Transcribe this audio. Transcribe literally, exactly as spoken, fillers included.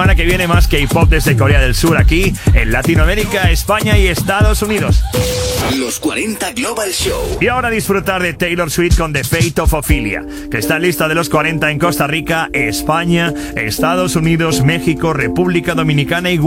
semana que viene más K-pop desde Corea del Sur aquí en Latinoamérica, España y Estados Unidos. Los cuarenta Global Show. Y ahora disfrutar de Taylor Swift con The Fate of Ophelia, que está en lista de los cuarenta en Costa Rica, España, Estados Unidos, México, República Dominicana y